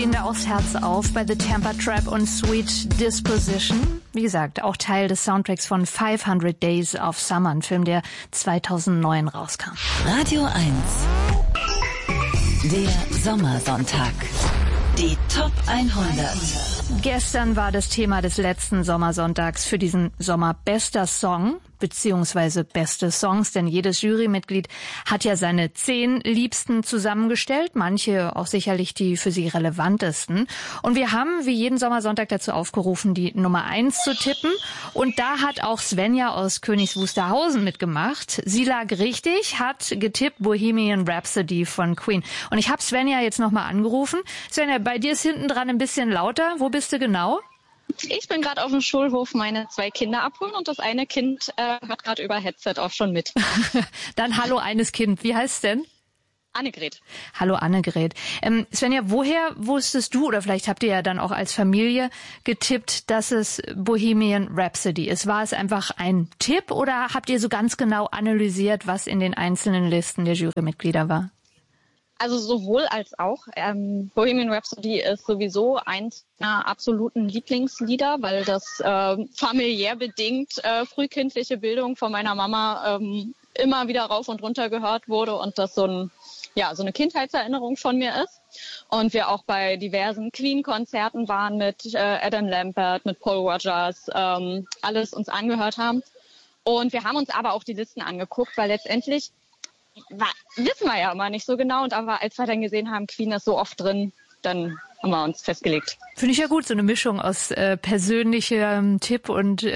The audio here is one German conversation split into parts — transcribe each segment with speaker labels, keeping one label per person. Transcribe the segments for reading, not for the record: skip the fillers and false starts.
Speaker 1: gehen da aufs Herz auf bei The Tampa Trap und Sweet Disposition. Wie gesagt, auch Teil des Soundtracks von 500 Days of Summer, ein Film, der 2009 rauskam.
Speaker 2: Radio 1. Der Sommersonntag. Die Top 100.
Speaker 1: Gestern war das Thema des letzten Sommersonntags für diesen Sommer bester Song beziehungsweise beste Songs, denn jedes Jurymitglied hat ja seine 10 Liebsten zusammengestellt, manche auch sicherlich die für sie relevantesten. Und wir haben wie jeden Sommersonntag dazu aufgerufen, die Nummer 1 zu tippen. Und da hat auch Svenja aus Königs Wusterhausen mitgemacht. Sie lag richtig, hat getippt Bohemian Rhapsody von Queen. Und ich habe Svenja jetzt nochmal angerufen. Svenja, bei dir ist hinten dran ein bisschen lauter. Wo bist du genau?
Speaker 3: Ich bin gerade auf dem Schulhof meine 2 Kinder abholen und das eine Kind hört gerade über Headset auch schon mit.
Speaker 1: Dann hallo eines Kind. Wie heißt es denn?
Speaker 3: Annegret.
Speaker 1: Hallo Annegret. Svenja, woher wusstest du, oder vielleicht habt ihr ja dann auch als Familie getippt, dass es Bohemian Rhapsody ist? War es einfach ein Tipp oder habt ihr so ganz genau analysiert, was in den einzelnen Listen der Jurymitglieder war?
Speaker 3: Also sowohl als auch. Bohemian Rhapsody ist sowieso eins meiner absoluten Lieblingslieder, weil das familiär bedingt frühkindliche Bildung von meiner Mama immer wieder rauf und runter gehört wurde und das so eine Kindheitserinnerung von mir ist. Und wir auch bei diversen Queen-Konzerten waren mit Adam Lambert, mit Paul Rogers, alles uns angehört haben. Und wir haben uns aber auch die Listen angeguckt, weil letztendlich wissen wir ja immer nicht so genau. Aber als wir dann gesehen haben, Queen ist so oft drin, dann haben wir uns festgelegt.
Speaker 1: Finde ich ja gut, so eine Mischung aus persönlichem Tipp und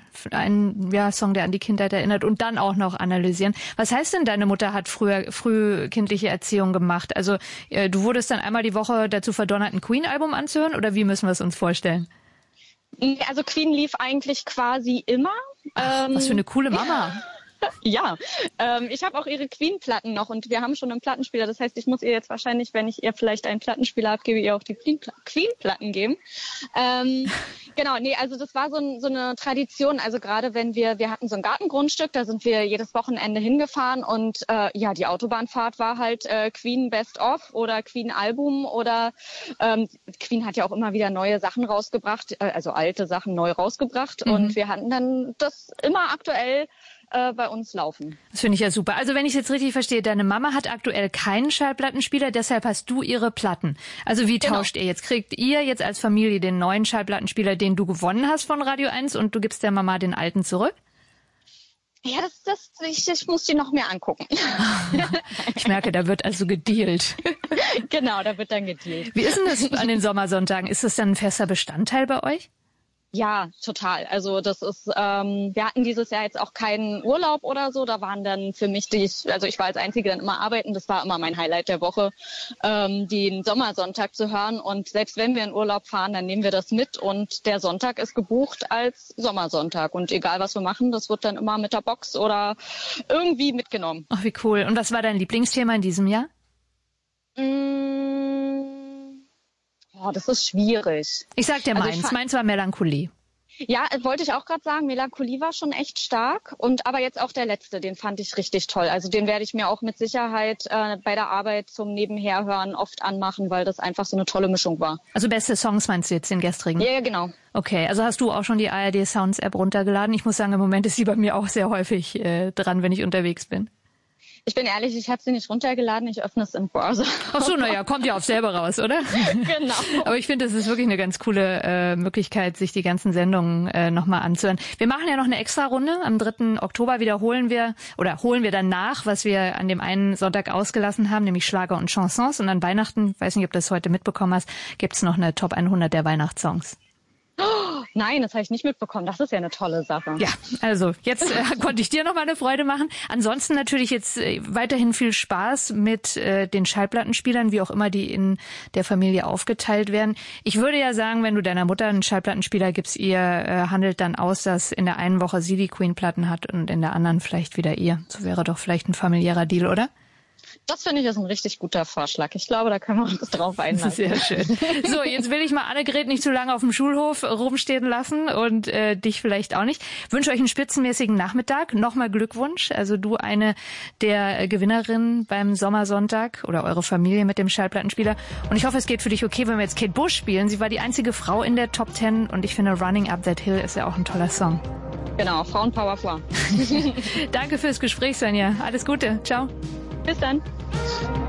Speaker 1: ein Song, der an die Kindheit erinnert und dann auch noch analysieren. Was heißt denn, deine Mutter hat früh kindliche Erziehung gemacht? Also du wurdest dann einmal die Woche dazu verdonnert, ein Queen-Album anzuhören oder wie müssen wir es uns vorstellen?
Speaker 3: Also Queen lief eigentlich quasi immer.
Speaker 1: Was für eine coole Mama.
Speaker 3: Ja, ich habe auch ihre Queen-Platten noch und wir haben schon einen Plattenspieler. Das heißt, ich muss ihr jetzt wahrscheinlich, wenn ich ihr vielleicht einen Plattenspieler abgebe, ihr auch die Queen-Platten geben. Genau, also das war so eine Tradition. Also gerade wenn wir hatten so ein Gartengrundstück, da sind wir jedes Wochenende hingefahren und die Autobahnfahrt war halt Queen Best of oder Queen Album oder Queen hat ja auch immer wieder neue Sachen rausgebracht, also alte Sachen neu rausgebracht und wir hatten dann das immer aktuell bei uns laufen.
Speaker 1: Das finde ich ja super. Also wenn ich es jetzt richtig verstehe, deine Mama hat aktuell keinen Schallplattenspieler, deshalb hast du ihre Platten. Also wie tauscht ihr jetzt? Kriegt ihr jetzt als Familie den neuen Schallplattenspieler, den du gewonnen hast von Radio 1 und du gibst der Mama den alten zurück?
Speaker 3: Ja, ich muss die noch mehr angucken.
Speaker 1: Ich merke, da wird also gedealt.
Speaker 3: Genau, da wird dann gedealt.
Speaker 1: Wie ist denn das an den Sommersonntagen? Ist das dann ein fester Bestandteil bei euch?
Speaker 3: Ja, total. Also das ist, wir hatten dieses Jahr jetzt auch keinen Urlaub oder so. Da waren dann für mich ich war als Einzige dann immer arbeiten. Das war immer mein Highlight der Woche, den Sommersonntag zu hören. Und selbst wenn wir in Urlaub fahren, dann nehmen wir das mit. Und der Sonntag ist gebucht als Sommersonntag. Und egal, was wir machen, das wird dann immer mit der Box oder irgendwie mitgenommen.
Speaker 1: Ach, wie cool. Und was war dein Lieblingsthema in diesem Jahr?
Speaker 3: Das ist schwierig.
Speaker 1: Ich sag dir meins. Meins war Melancholie.
Speaker 3: Ja, wollte ich auch gerade sagen. Melancholie war schon echt stark. Aber jetzt auch der letzte, den fand ich richtig toll. Also den werde ich mir auch mit Sicherheit bei der Arbeit zum Nebenherhören oft anmachen, weil das einfach so eine tolle Mischung war.
Speaker 1: Also beste Songs meinst du jetzt, den gestrigen?
Speaker 3: Ja, genau.
Speaker 1: Okay, also hast du auch schon die ARD Sounds App runtergeladen? Ich muss sagen, im Moment ist sie bei mir auch sehr häufig dran, wenn ich unterwegs bin.
Speaker 3: Ich bin ehrlich, ich habe sie nicht runtergeladen, ich öffne es im Browser.
Speaker 1: Ach so, kommt ja auf selber raus, oder?
Speaker 3: Genau.
Speaker 1: Aber ich finde, es ist wirklich eine ganz coole Möglichkeit, sich die ganzen Sendungen nochmal anzuhören. Wir machen ja noch eine Extra-Runde. Am 3. Oktober holen wir dann nach, was wir an dem einen Sonntag ausgelassen haben, nämlich Schlager und Chansons. Und an Weihnachten, weiß nicht, ob du das heute mitbekommen hast, gibt's noch eine Top 100 der Weihnachtssongs.
Speaker 3: Oh, nein, das habe ich nicht mitbekommen. Das ist ja eine tolle Sache.
Speaker 1: Ja, also jetzt konnte ich dir noch mal eine Freude machen. Ansonsten natürlich jetzt weiterhin viel Spaß mit den Schallplattenspielern, wie auch immer die in der Familie aufgeteilt werden. Ich würde ja sagen, wenn du deiner Mutter einen Schallplattenspieler gibst, ihr handelt dann aus, dass in der einen Woche sie die Queen-Platten hat und in der anderen vielleicht wieder ihr. So wäre doch vielleicht ein familiärer Deal, oder?
Speaker 3: Das finde ich ist ein richtig guter Vorschlag. Ich glaube, da können wir uns drauf einlassen.
Speaker 1: Sehr schön. So, jetzt will ich mal Annegret nicht zu lange auf dem Schulhof rumstehen lassen und dich vielleicht auch nicht. Wünsche euch einen spitzenmäßigen Nachmittag. Nochmal Glückwunsch. Also du eine der Gewinnerinnen beim Sommersonntag oder eure Familie mit dem Schallplattenspieler. Und ich hoffe, es geht für dich okay, wenn wir jetzt Kate Bush spielen. Sie war die einzige Frau in der Top 10 und ich finde Running Up That Hill ist ja auch ein toller Song.
Speaker 3: Genau, Frauenpower vor.
Speaker 1: Danke fürs Gespräch, Sonja. Alles Gute. Ciao.
Speaker 3: Bis dann.